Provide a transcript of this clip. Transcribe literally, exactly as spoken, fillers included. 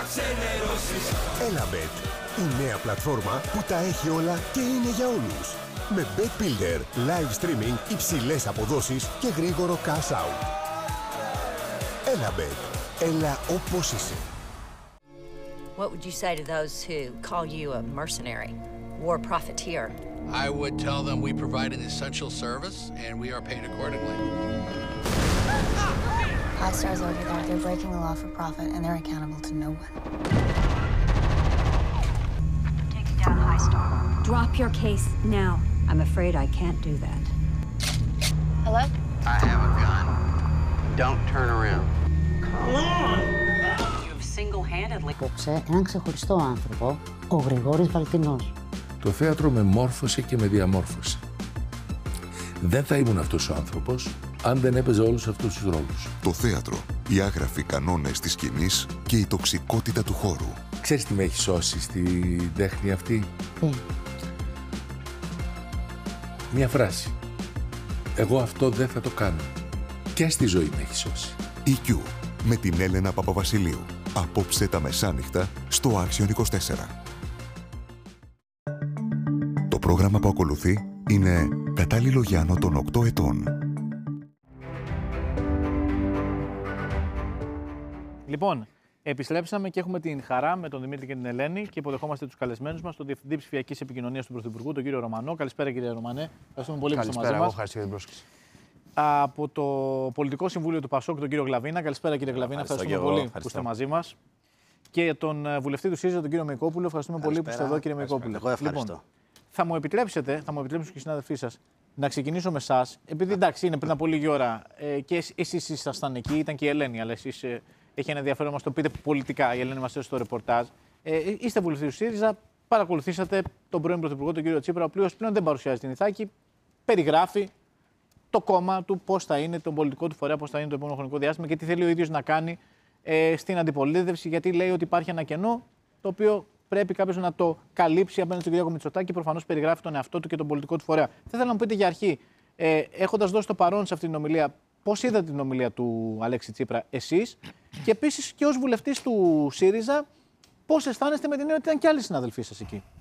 Έλαμπετ, η νέα πλατφόρμα που τα έχει όλα και είναι για όλους. Με Bet Builder, live streaming, υψηλές αποδόσεις και γρήγορο cash out. Έλαμπετ, έλα όπως είσαι. What would you say to those who call you a mercenary, war profiteer? I would tell them we provide an essential service and we are paid accordingly. High Star's over there. They're breaking the law for profit and they're accountable to no one. Taking down High Star. Drop your case now. I'm afraid I can't do that. Hello? I have a gun. Don't turn around. Come on! You've single-handedly... Απόψε έναν ξεχωριστό άνθρωπο, ο Γρηγόρης Βαλτινός. Το θέατρο με μόρφωσε και με διαμόρφωσε. Δεν θα ήμουν αυτός ο άνθρωπος αν δεν έπαιζε όλους αυτούς τους ρόλους. Το θέατρο, οι άγραφοι κανόνες της σκηνής και η τοξικότητα του χώρου. Ξέρεις τι με έχει σώσει στη τέχνη αυτή? Τι? Μια φράση. Εγώ αυτό δεν θα το κάνω. Και στη ζωή με έχει σώσει. ι κιου με την Έλενα Παπαβασιλείου. Απόψε τα μεσάνυχτα στο Action είκοσι τέσσερα. Το πρόγραμμα που ακολουθεί είναι κατάλληλο για άνω των οκτώ ετών. Λοιπόν, επιστρέψαμε και έχουμε την χαρά με τον Δημήτρη και την Ελένη και υποδεχόμαστε τους καλεσμένους μας, τον Διευθυντή Ψηφιακής Επικοινωνίας του Πρωθυπουργού, τον κύριο Ρωμανό. Καλησπέρα, κύριε Ρωμανέ. Ευχαριστούμε πολύ που είστε μαζί μας. Ευχαριστώ για την πρόσκληση. Από το Πολιτικό Συμβούλιο του Πασόκ, τον κύριο Γλαβίνα. Καλησπέρα, κύριε Γλαβίνα. Ευχαριστούμε πολύ ευχαριστώ. που είστε μαζί μας. Και τον βουλευτή του ΣΥΡΙΖΑ, τον κύριο Μεϊκόπουλο. Ευχαριστούμε πολύ που είστε εδώ, κύριε Μεϊκόπουλο. Εγώ ευχαριστώ. Λοιπόν, θα μου επιτρέψετε, θα μου επιτρέψουν και οι συνάδελφοί σας, να ξεκινήσω με εσάς. Επειδή εντάξει, είναι πριν από λίγη ώρα ε, και εσείς ήσασταν εκεί, ήταν και η Ελένη, αλλά εσείς ε, έχει ένα ενδιαφέρον να μας το πείτε πολιτικά. Η Ελένη μας έδωσε στο ρεπορτάζ. Ε, είστε βουλευτή του ΣΥΡΙΖΑ, παρακολουθήσατε τον πρώην Πρωθυπουργό, τον κύριο Τσίπρα, ο οποίος πλέον δεν παρουσιάζει την Ιθάκη, περιγράφει το κόμμα του, πώς θα είναι, τον πολιτικό του φορέα, πώς θα είναι το επόμενο χρονικό διάστημα και τι θέλει ο ίδιος να κάνει ε, στην αντιπολίτευση, γιατί λέει ότι υπάρχει ένα κενό το οποίο πρέπει κάποιος να το καλύψει απέναντι στον κύριο Μητσοτάκη. Προφανώς περιγράφει τον εαυτό του και τον πολιτικό του φορέα. Θα ήθελα να μου πείτε για αρχή, ε, έχοντας δώσει το παρόν σε αυτή την ομιλία, πώς είδατε την ομιλία του Αλέξη Τσίπρα εσείς και επίσης και ως βουλευτής του ΣΥΡΙΖΑ, πώς αισθάνεστε με την έννοια ότι ήταν και άλλοι συναδελφοί σας εκεί?